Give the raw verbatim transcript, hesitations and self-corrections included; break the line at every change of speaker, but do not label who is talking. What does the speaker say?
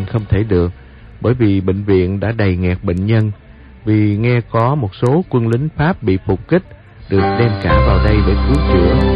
không thể được, bởi vì bệnh viện đã đầy nghẹt bệnh nhân. Vì nghe có một số quân lính Pháp bị phục kích, được đem cả vào đây để cứu chữa.